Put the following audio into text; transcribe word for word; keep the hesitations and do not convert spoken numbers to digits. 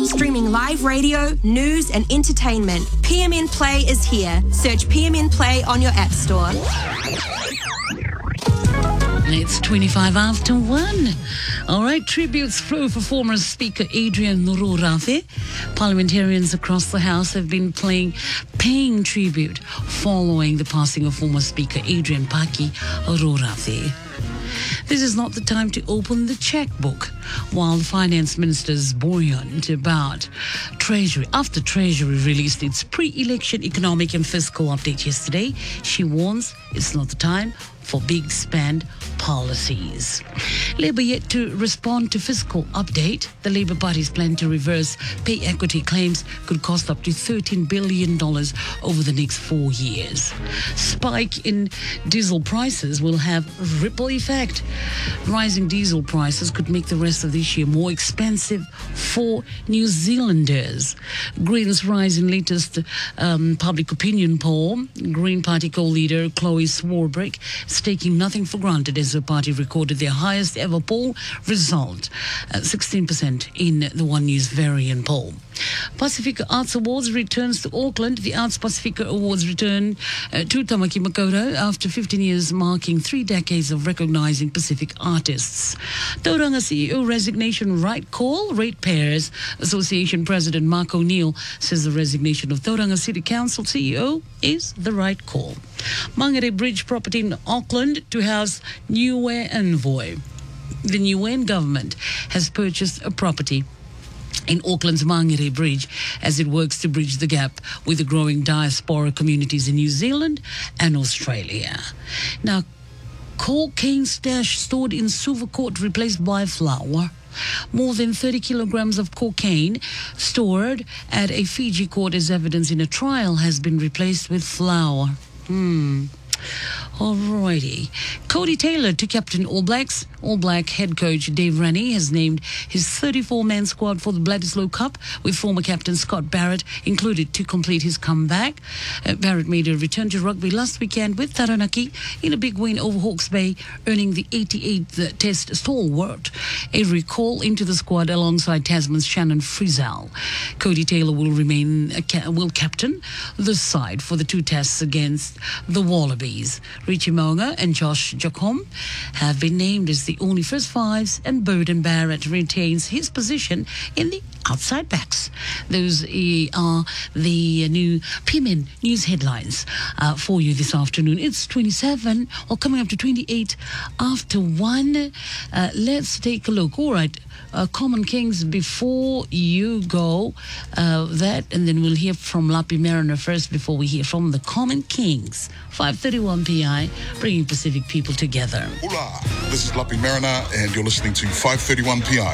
Streaming live radio, news and entertainment. P M N Play is here. Search P M N Play on your app store. It's twenty-five after one. All right, tributes flow for former Speaker Adrian Nororafe. Parliamentarians across the House have been playing, paying tribute following the passing of former Speaker Adrian Paki Nororafe. This is not the time to open the checkbook, while the finance minister is buoyant about Treasury. After Treasury released its pre-election economic and fiscal update yesterday, she warns it's not the time for big spend policies. Labour yet to respond to fiscal update. The Labour Party's plan to reverse pay equity claims could cost up to thirteen billion dollars over the next four years. Spike in diesel prices will have ripple effect. Rising diesel prices could make the rest of this year more expensive for New Zealanders. Greens rise in latest um, public opinion poll. Green Party co-leader Chloe Swarbrick is taking nothing for granted as the party recorded their highest ever poll result, uh, sixteen percent in the One News Varian poll. Pacifica Arts Awards returns to Auckland. The Arts Pacifica Awards return uh, to Tamaki Makaurau after fifteen years, marking three decades of recognizing Pacific artists. Tauranga C E O resignation right call. Ratepayers Association President Mark O'Neill says the resignation of Tauranga City Council C E O is the right call. Mangere Bridge property in Auckland to house Niue Envoy. The Niue government has purchased a property in Auckland's Mangere Bridge as it works to bridge the gap with the growing diaspora communities in New Zealand and Australia. Now, cocaine stash stored in silver court replaced by flour. More than thirty kilograms of cocaine stored at a Fiji court as evidence in a trial has been replaced with flour. Hmm. Alrighty. Cody Taylor to captain All Blacks. All Black head coach Dave Rennie has named his thirty-four man squad for the Bledisloe Cup, with former captain Scott Barrett included to complete his comeback. Uh, Barrett made a return to rugby last weekend with Taranaki in a big win over Hawke's Bay, earning the eighty-eighth Test stalwart a recall into the squad alongside Tasman's Shannon Frizzell. Cody Taylor will remain a ca- will captain the side for the two tests against the Wallabies. Richie Mo'unga and Josh Jacomb have been named as the only first fives, and Burden Barrett retains his position in the outside backs. Those uh, are the new P M N news headlines uh, for you this afternoon. It's twenty-seven, or coming up to twenty-eight after one. Uh, let's take a look. All right. Uh, Common Kings, before you go, uh, that, and then we'll hear from Lapi Mariner first before we hear from the Common Kings. five thirty-one P I, bringing Pacific people together. Hola, this is Lapi Mariner, and you're listening to five thirty-one P I.